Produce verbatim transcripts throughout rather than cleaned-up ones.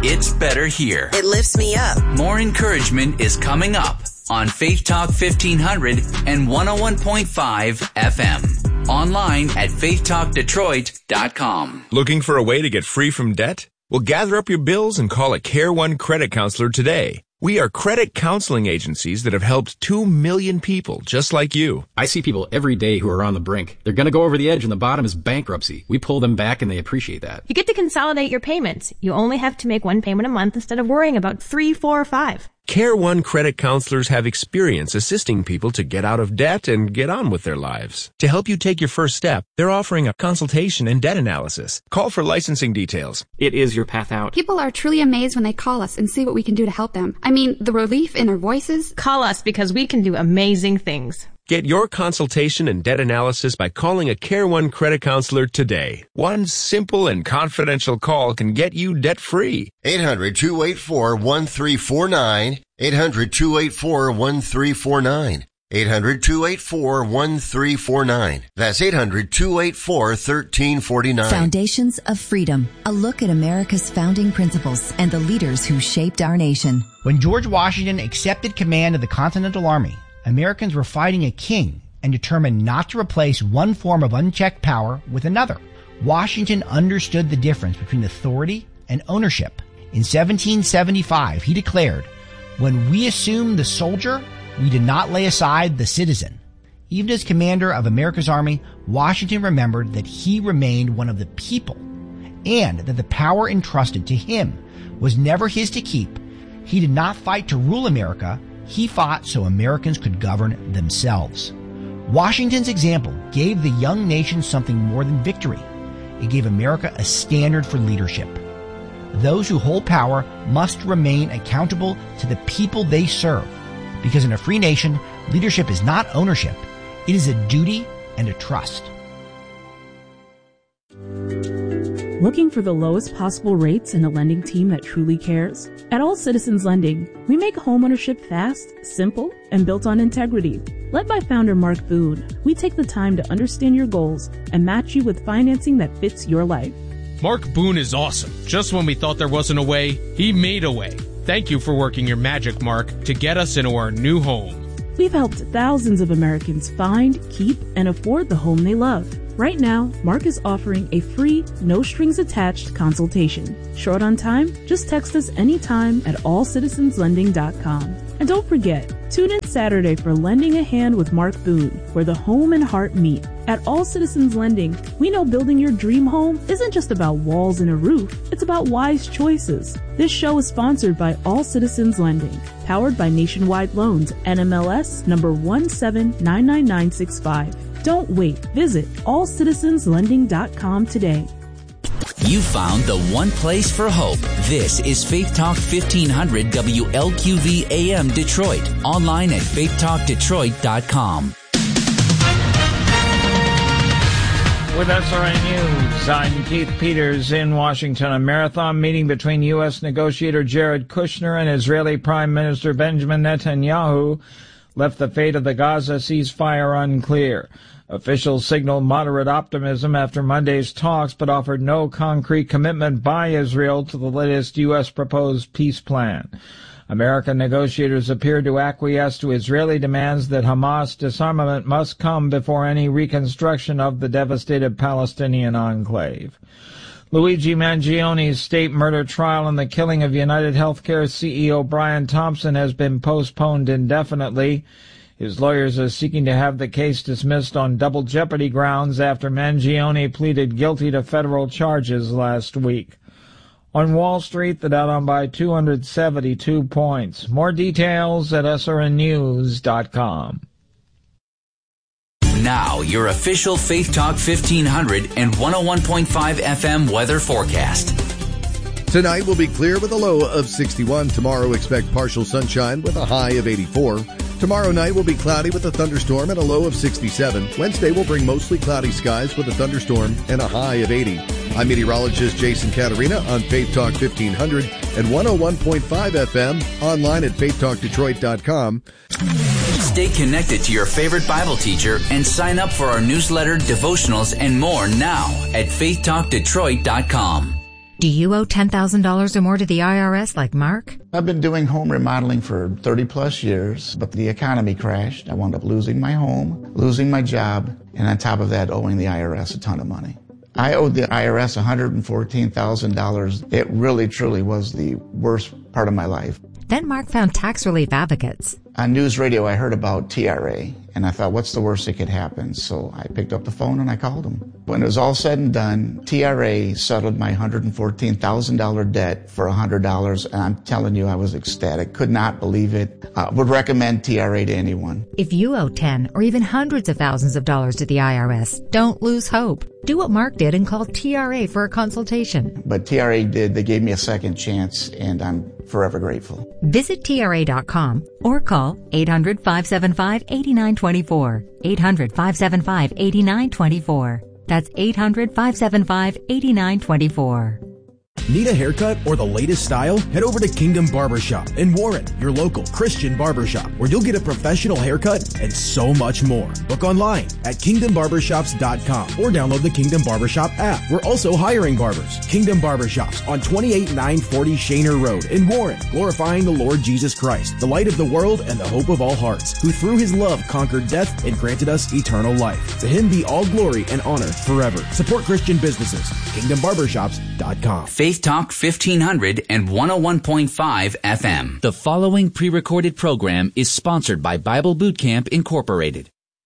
It's better here. It lifts me up. More encouragement is coming up on Faith Talk fifteen hundred and one oh one point five F M. Online at faith talk detroit dot com. Looking for a way to get free from debt? Well, gather up your bills and call a Care One credit counselor today. We are credit counseling agencies that have helped two million people just like you. I see people every day who are on the brink. They're going to go over the edge and the bottom is bankruptcy. We pull them back and they appreciate that. You get to consolidate your payments. You only have to make one payment a month instead of worrying about three, four, or five. Care One credit counselors have experience assisting people to get out of debt and get on with their lives. To help you take your first step, they're offering a consultation and debt analysis. Call for licensing details. It is your path out. People are truly amazed when they call us and see what we can do to help them. I mean, the relief in their voices. Call us because we can do amazing things. Get your consultation and debt analysis by calling a Care One credit counselor today. One simple and confidential call can get you debt-free. eight hundred, two eight four, one three four nine. eight hundred, two eight four, one three four nine. eight hundred, two eight four, one three four nine. That's eight hundred, two eight four, one three four nine. Foundations of Freedom. A look at America's founding principles and the leaders who shaped our nation. When George Washington accepted command of the Continental Army, Americans were fighting a king and determined not to replace one form of unchecked power with another. Washington understood the difference between authority and ownership. In seventeen seventy-five, he declared, "When we assumed the soldier, we did not lay aside the citizen." Even as commander of America's army, Washington remembered that he remained one of the people and that the power entrusted to him was never his to keep. He did not fight to rule America. He fought so Americans could govern themselves. Washington's example gave the young nation something more than victory. It gave America a standard for leadership. Those who hold power must remain accountable to the people they serve, because in a free nation, leadership is not ownership. It is a duty and a trust. Looking for the lowest possible rates and a lending team that truly cares? At All Citizens Lending, we make homeownership fast, simple, and built on integrity. Led by founder Mark Boone, we take the time to understand your goals and match you with financing that fits your life. Mark Boone is awesome. Just when we thought there wasn't a way, he made a way. Thank you for working your magic, Mark, to get us into our new home. We've helped thousands of Americans find, keep, and afford the home they love. Right now, Mark is offering a free, no-strings-attached consultation. Short on time? Just text us anytime at all citizens lending dot com. And don't forget, tune in Saturday for Lending a Hand with Mark Boone, where the home and heart meet. At All Citizens Lending, we know building your dream home isn't just about walls and a roof. It's about wise choices. This show is sponsored by All Citizens Lending, powered by Nationwide Loans, N M L S number one seven nine nine nine six five. Don't wait. Visit all citizens lending dot com today. You found the one place for hope. This is Faith Talk fifteen hundred W L Q V A M Detroit. Online at faith talk detroit dot com. With S R N News, I'm Keith Peters in Washington. A marathon meeting between U S negotiator Jared Kushner and Israeli Prime Minister Benjamin Netanyahu left the fate of the Gaza ceasefire unclear. Officials signaled moderate optimism after Monday's talks, but offered no concrete commitment by Israel to the latest U S proposed peace plan. American negotiators appeared to acquiesce to Israeli demands that Hamas disarmament must come before any reconstruction of the devastated Palestinian enclave. Luigi Mangioni's state murder trial and the killing of United Healthcare C E O Brian Thompson has been postponed indefinitely. His lawyers are seeking to have the case dismissed on double jeopardy grounds after Mangione pleaded guilty to federal charges last week. On Wall Street, the Dow down by two hundred seventy-two points. More details at S R N news dot com. Now, your official Faith Talk fifteen hundred and one oh one point five F M weather forecast. Tonight will be clear with a low of sixty-one. Tomorrow, expect partial sunshine with a high of eighty-four. Tomorrow night will be cloudy with a thunderstorm and a low of sixty-seven. Wednesday will bring mostly cloudy skies with a thunderstorm and a high of eighty. I'm meteorologist Jason Catarina on Faith Talk fifteen hundred and one oh one point five F M, online at faith talk detroit dot com. Stay connected to your favorite Bible teacher and sign up for our newsletter, devotionals, and more now at faith talk detroit dot com. Do you owe ten thousand dollars or more to the I R S like Mark? I've been doing home remodeling for thirty plus years, but the economy crashed. I wound up losing my home, losing my job, and on top of that, owing the I R S a ton of money. I owed the I R S one hundred fourteen thousand dollars. It really, truly was the worst part of my life. Then Mark found tax relief advocates. On news radio, I heard about T R A, and I thought, what's the worst that could happen? So I picked up the phone and I called them. When it was all said and done, T R A settled my one hundred fourteen thousand dollars debt for one hundred dollars, and I'm telling you, I was ecstatic. Could not believe it. Uh, would recommend T R A to anyone. If you owe ten or even hundreds of thousands of dollars to the I R S, don't lose hope. Do what Mark did and call T R A for a consultation. But T R A did. They gave me a second chance, and I'm forever grateful. Visit T R A dot com or call eight hundred, five seven five, eight nine two four. eight hundred, five seven five, eight nine two four. That's eight hundred, five seven five, eight nine two four. Need a haircut or the latest style? Head over to Kingdom Barbershop in Warren, your local Christian barbershop, where you'll get a professional haircut and so much more. Book online at kingdom barbershops dot com or download the Kingdom Barbershop app. We're also hiring barbers. Kingdom Barbershops on twenty-eight nine forty Shaner Road in Warren, glorifying the Lord Jesus Christ, the light of the world and the hope of all hearts, who through his love conquered death and granted us eternal life. To him be all glory and honor forever. Support Christian businesses. kingdom barbershops dot com. Faith Talk fifteen hundred and one oh one point five F M. The following pre-recorded program is sponsored by Bible Boot Camp Incorporated.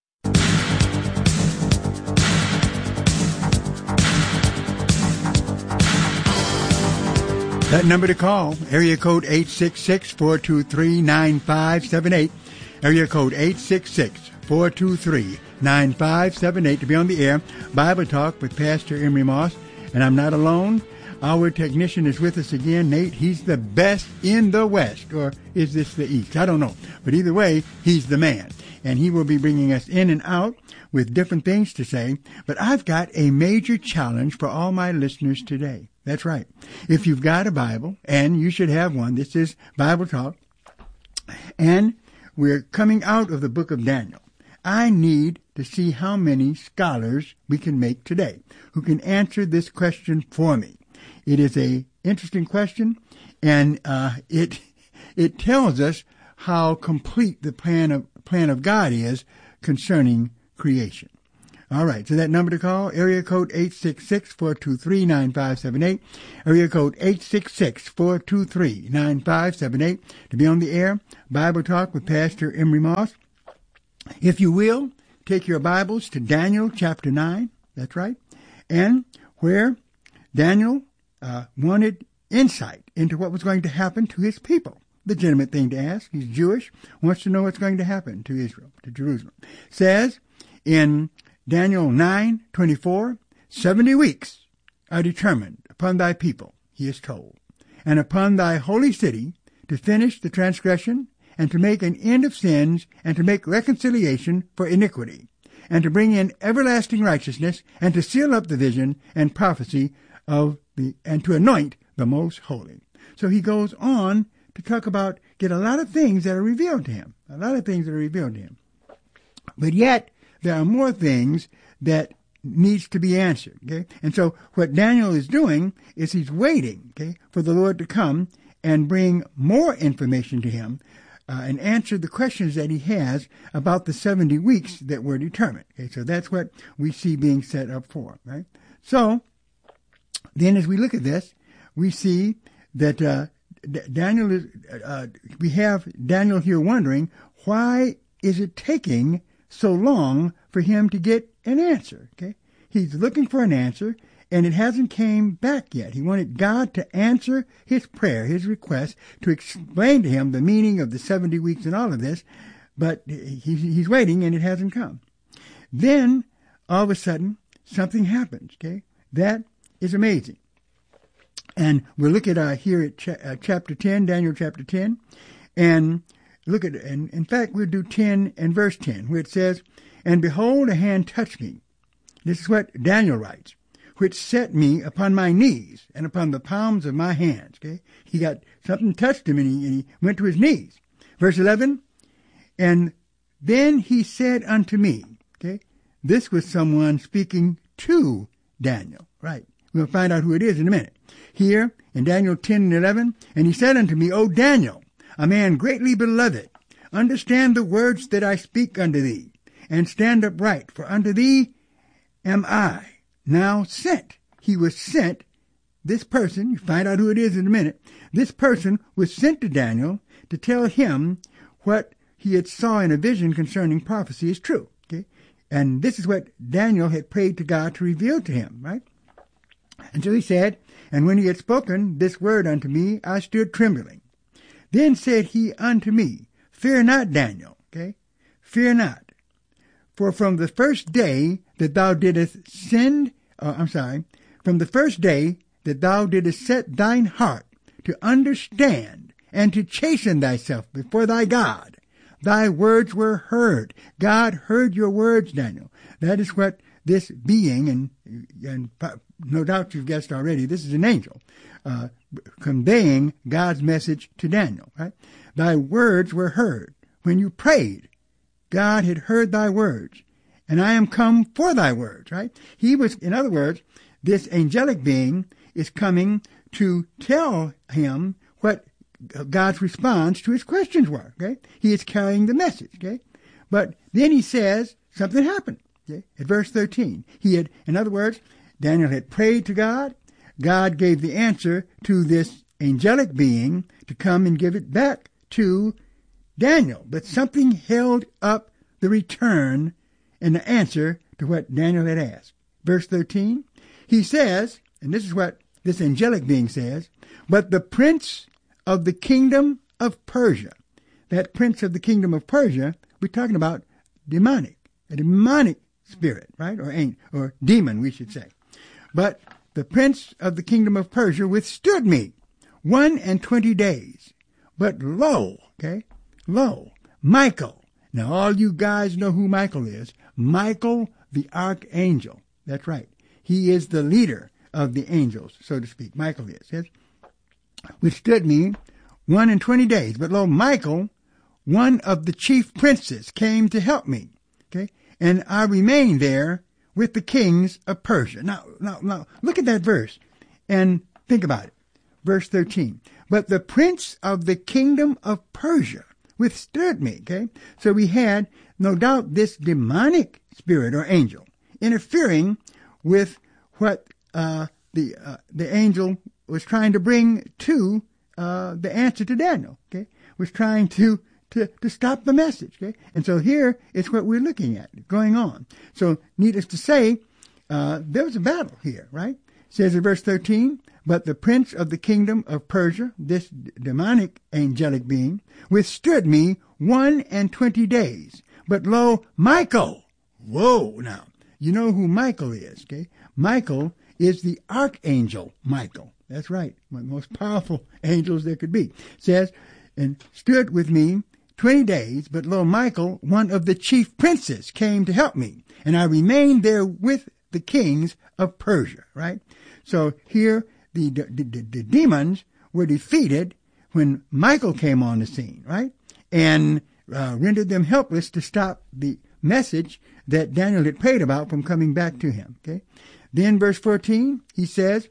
That number to call, area code eight six six, four two three, nine five seven eight. Area code eight six six, four two three, nine five seven eight to be on the air. Bible Talk with Pastor Emery Moss. And I'm not alone. Our technician is with us again, Nate. He's the best in the West, or is this the East? I don't know. But either way, he's the man. And he will be bringing us in and out with different things to say. But I've got a major challenge for all my listeners today. That's right. If you've got a Bible, and you should have one, this is Bible Talk, and we're coming out of the book of Daniel. I need to see how many scholars we can make today who can answer this question for me. It is a interesting question, and uh, it it tells us how complete the plan of plan of God is concerning creation. All right, so that number to call, area code eight six six, four two three, nine five seven eight, area code eight six six, four two three, nine five seven eight, to be on the air, Bible Talk with Pastor Emery Moss. If you will, take your Bibles to Daniel chapter nine, that's right, and where Daniel uh, wanted insight into what was going to happen to his people. Legitimate thing to ask. He's Jewish, wants to know what's going to happen to Israel, to Jerusalem. Says in Daniel nine twenty-four, seventy weeks are determined upon thy people, he is told, and upon thy holy city to finish the transgression, and to make an end of sins, and to make reconciliation for iniquity, and to bring in everlasting righteousness, and to seal up the vision and prophecy of the, and to anoint the most holy. So he goes on to talk about, get a lot of things that are revealed to him, a lot of things that are revealed to him. But yet, there are more things that needs to be answered, okay? And so what Daniel is doing is he's waiting, okay, for the Lord to come and bring more information to him uh, and answer the questions that he has about the seventy weeks that were determined, okay? So that's what we see being set up for, right? So then as we look at this, we see that uh, D- Daniel is, uh, we have Daniel here wondering, why is it taking so long for him to get an answer, okay? He's looking for an answer, and it hasn't came back yet. He wanted God to answer his prayer, his request, to explain to him the meaning of the seventy weeks and all of this, but he, he's waiting, and it hasn't come. Then, all of a sudden, something happens, okay? That is amazing. And we'll look at uh, here at cha- uh, chapter ten, Daniel chapter ten, and look at, and in fact, we'll do ten and verse ten, where it says, and behold, a hand touched me. This is what Daniel writes, which set me upon my knees and upon the palms of my hands. Okay, he got something touched him, and he, and he went to his knees. Verse eleven, and then he said unto me, okay, this was someone speaking to Daniel, right? We'll find out who it is in a minute. Here in Daniel ten and eleven, and he said unto me, O Daniel, a man greatly beloved, understand the words that I speak unto thee, and stand upright, for unto thee am I now sent. He was sent, this person, you find out who it is in a minute, this person was sent to Daniel to tell him what he had saw in a vision concerning prophecy is true. Okay? And this is what Daniel had prayed to God to reveal to him, right? And so he said, and when he had spoken this word unto me, I stood trembling. Then said he unto me, Fear not, Daniel, okay? Fear not. For from the first day that thou didst send, uh, I'm sorry, from the first day that thou didst set thine heart to understand and to chasten thyself before thy God, thy words were heard. God heard your words, Daniel. That is what this being, and, and no doubt you've guessed already, this is an angel, uh, conveying God's message to Daniel, right? Thy words were heard. When you prayed, God had heard thy words, and I am come for thy words, right? He was, in other words, this angelic being is coming to tell him what God's response to his questions were, okay? He is carrying the message, okay? But then he says something happened, okay? At verse thirteen. He had, in other words, Daniel had prayed to God. God gave the answer to this angelic being to come and give it back to Daniel. But something held up the return and the answer to what Daniel had asked. Verse thirteen, he says, and this is what this angelic being says, but the prince of the kingdom of Persia, that prince of the kingdom of Persia, we're talking about demonic, a demonic spirit, right? Or ain't, or demon, we should say. But the prince of the kingdom of Persia withstood me one and twenty days. But lo, okay, lo, Michael. Now all you guys know who Michael is. Michael the archangel. That's right. He is the leader of the angels, so to speak. Michael is. Yes? Withstood me one and twenty days. But lo, Michael, one of the chief princes, came to help me. Okay? And I remained there with the kings of Persia. Now, now, now, look at that verse and think about it. Verse thirteen. But the prince of the kingdom of Persia withstood me. Okay? So we had, no doubt, this demonic spirit or angel interfering with what uh, the uh, the angel was trying to bring to uh, the answer to Daniel. Okay? Was trying to To, to stop the message, okay? And so here is what we're looking at going on. So, needless to say, uh, there was a battle here, right? It says in verse thirteen, but the prince of the kingdom of Persia, this d- demonic angelic being, withstood me one and twenty days. But lo, Michael, whoa, now, you know who Michael is, okay? Michael is the archangel Michael. That's right, one of the most powerful angels there could be. It says, and stood with me twenty days, but lo, Michael, one of the chief princes, came to help me, and I remained there with the kings of Persia, right? So here, the, the, the, the demons were defeated when Michael came on the scene, right? And uh, rendered them helpless to stop the message that Daniel had prayed about from coming back to him, okay? Then verse fourteen, he says,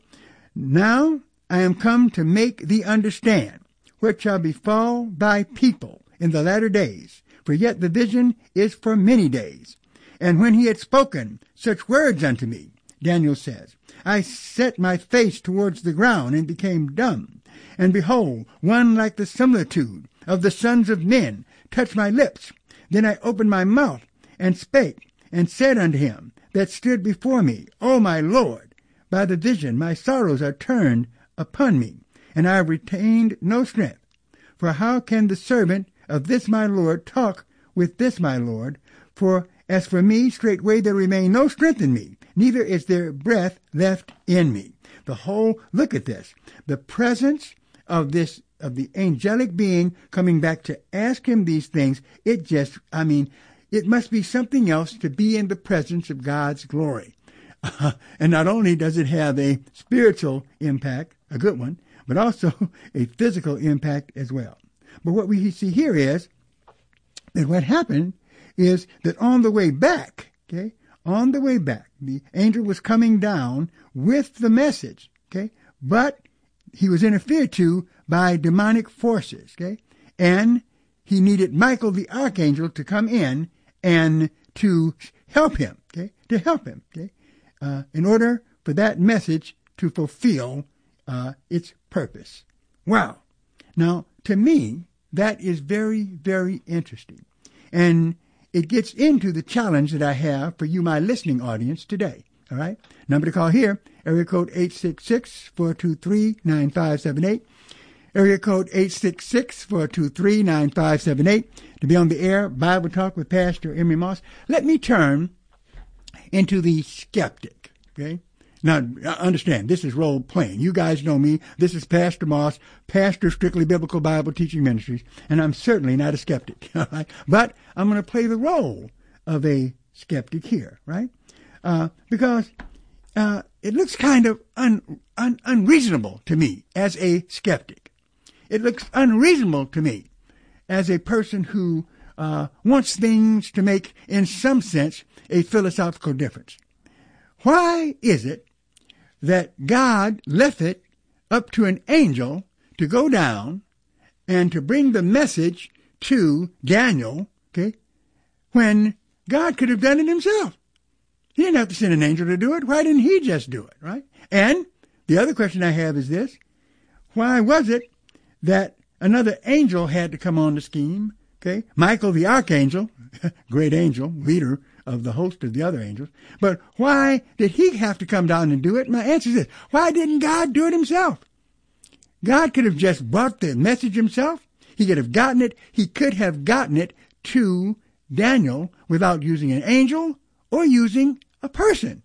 now I am come to make thee understand what shall befall thy people in the latter days, for yet the vision is for many days. And when he had spoken such words unto me, Daniel says, I set my face towards the ground and became dumb. And behold, one like the similitude of the sons of men touched my lips. Then I opened my mouth and spake, and said unto him that stood before me, O my Lord, by the vision my sorrows are turned upon me, and I have retained no strength. For how can the servant of this my Lord talk with this my Lord? For as for me, straightway there remain no strength in me, neither is there breath left in me. The whole, look at this, the presence of this, of the angelic being coming back to ask him these things, it just, I mean, it must be something else to be in the presence of God's glory. Uh, and not only does it have a spiritual impact, a good one, but also a physical impact as well. But what we see here is that what happened is that on the way back, okay, on the way back, the angel was coming down with the message, okay? But he was interfered to by demonic forces, okay? And he needed Michael the archangel to come in and to help him, okay? To help him, okay? Uh, in order for that message to fulfill uh, its purpose. Wow. Now, to me, that is very, very interesting. And it gets into the challenge that I have for you, my listening audience, today. All right? Number to call here, area code eight six six, four two three, nine five seven eight. Area code eight six six, four two three, nine five seven eight. To be on the air, Bible Talk with Pastor Emery Moss. Let me turn into the skeptic, okay? Now, understand, this is role playing. You guys know me. This is Pastor Moss, pastor of Strictly Biblical Bible Teaching Ministries, and I'm certainly not a skeptic, all right? But I'm going to play the role of a skeptic here, right? Uh, because uh, it looks kind of un, un, unreasonable to me as a skeptic. It looks unreasonable to me as a person who uh, wants things to make, in some sense, a philosophical difference. Why is it that God left it up to an angel to go down and to bring the message to Daniel, okay, when God could have done it himself? He didn't have to send an angel to do it. Why didn't he just do it, right? And the other question I have is this. Why was it that another angel had to come on the scheme, okay? Michael the archangel, great angel, leader of the host of the other angels. But why did he have to come down and do it? My answer is this. Why didn't God do it himself? God could have just brought the message himself. He could have gotten it. He could have gotten it to Daniel without using an angel or using a person.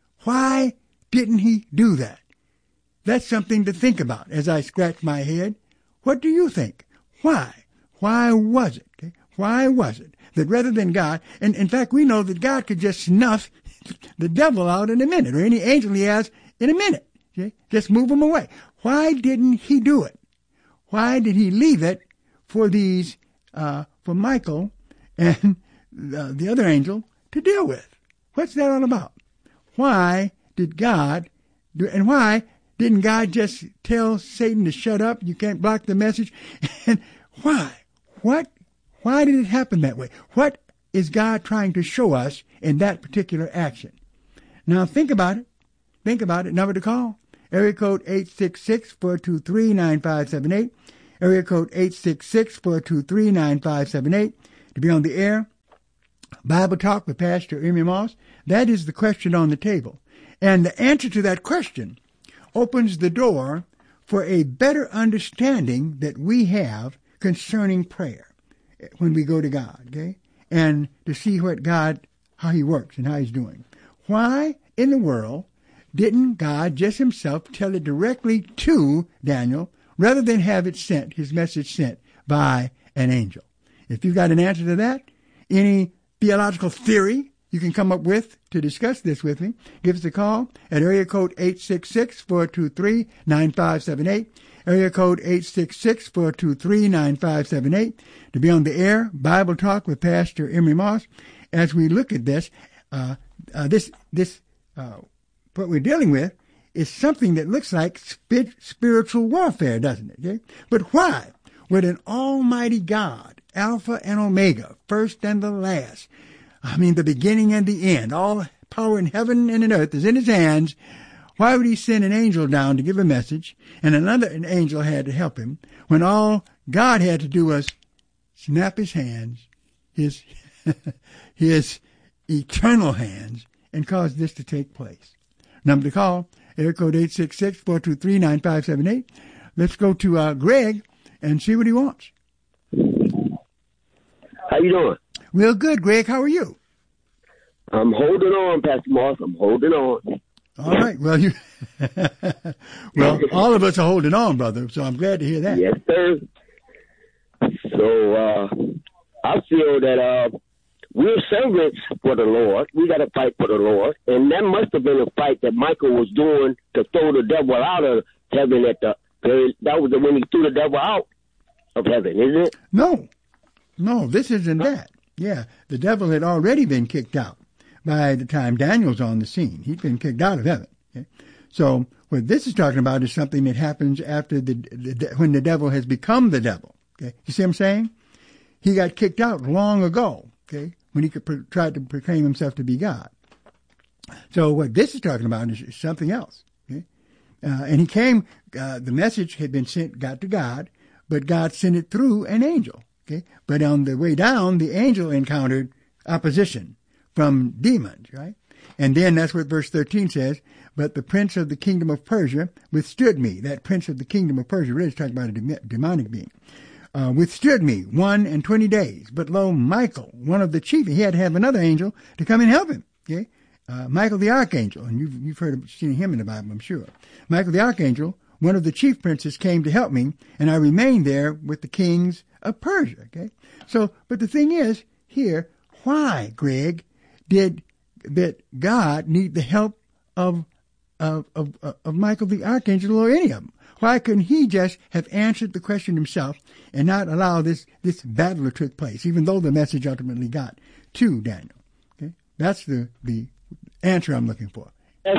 Why didn't he do that? That's something to think about as I scratch my head. What do you think? Why? Why was it? Okay? Why was it that rather than God, and in fact we know that God could just snuff the devil out in a minute, or any angel he has in a minute. Okay? Just move him away. Why didn't he do it? Why did he leave it for these, uh, for Michael and uh, the other angel to deal with? What's that all about? Why did God do, and why didn't God just tell Satan to shut up? You can't block the message. And why? What? Why did it happen that way? What is God trying to show us in that particular action? Now think about it. Think about it. Number to call. Area code eight six six, four two three, nine five seven eight. Area code eight six six, four two three, nine five seven eight. To be on the air, Bible Talk with Pastor Emery Moss. That is the question on the table. And the answer to that question opens the door for a better understanding that we have concerning prayer when we go to God, okay? And to see what God, how he works and how he's doing. Why in the world didn't God just himself tell it directly to Daniel rather than have it sent, his message sent by an angel? If you've got an answer to that, any theological theory you can come up with to discuss this with me, give us a call at area code eight six six, four two three, nine five seven eight. Area code eight six six, four two three, nine five seven eight. To be on the air, Bible Talk with Pastor Emery Moss. As we look at this, uh, uh, this, this, uh, what we're dealing with is something that looks like sp- spiritual warfare, doesn't it? Okay? But why would an almighty God, Alpha and Omega, first and the last, I mean the beginning and the end, all power in heaven and in earth is in his hands, why would he send an angel down to give a message, and another an angel had to help him, when all God had to do was snap his hands, his his eternal hands, and cause this to take place? Number to call, area code eight six six, four two three, nine five seven eight. Let's go to uh, Greg and see what he wants. How you doing? Real good, Greg. How are you? I'm holding on, Pastor Moss. I'm holding on. All right. Well, you. well, all of us are holding on, brother. So I'm glad to hear that. Yes, sir. So uh, I feel that uh, we're servants for the Lord. We got to fight for the Lord, and that must have been a fight that Michael was doing to throw the devil out of heaven. At the very, that was when he threw the devil out of heaven, isn't it? No, no, this isn't that. Yeah, the devil had already been kicked out. by the time Daniel's on the scene. He'd been kicked out of heaven. Okay? So what this is talking about is something that happens after the, the when the devil has become the devil. Okay, you see what I'm saying? He got kicked out long ago. Okay, when he could pr- tried to proclaim himself to be God. So what this is talking about is, is something else. Okay, uh, and he came. Uh, the message had been sent, got to God, but God sent it through an angel. Okay, but on the way down, the angel encountered opposition from demons. Right, and then that's what verse thirteen says. But the prince of the kingdom of Persia withstood me. That prince of the kingdom of Persia really is talking about a de- demonic being. Uh, withstood me one and twenty days. But lo, Michael, one of the chief, he had to have another angel to come and help him. Okay, uh, Michael the archangel, and you've you've heard of, seen him in the Bible, I'm sure. Michael the archangel, one of the chief princes, came to help me, and I remained there with the kings of Persia. Okay, so but the thing is here, why, Greg, did that God need the help of Of, of, of Michael the archangel or any of them? Why couldn't he just have answered the question himself and not allow this, this battle to take place, even though the message ultimately got to Daniel? Okay, that's the, the answer I'm looking for.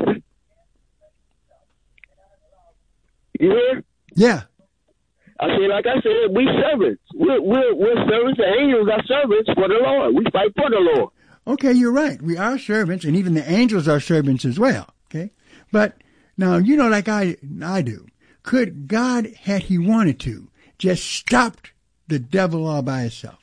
You hear? Yeah. I said, like I said, we servants. We're, we're, we're servants. The angels are servants for the Lord. We fight for the Lord. Okay, you're right. We are servants, and even the angels are servants as well. Okay? But now, you know, like I I do, could God, had he wanted to, just stopped the devil all by himself?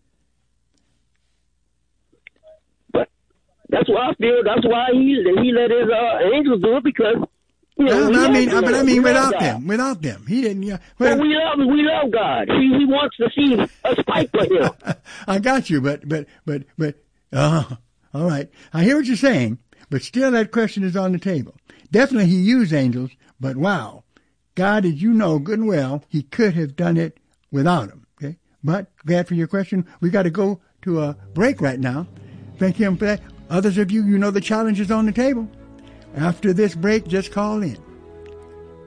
But that's why I feel, that's why he he let his uh, angels do it, because, you know, no, I mean, love, but I mean, we without them, without them, he didn't. Yeah, well, well, we love, we love God. He he wants to see us fight for him. I got you, but but but but. Oh, all right. I hear what you're saying, but still, that question is on the table. Definitely he used angels, but wow, God, as you know good and well, he could have done it without them. Okay, but glad for your question. We got to go to a break right now. Thank him for that. Others of you, you know the challenge is on the table. After this break, just call in.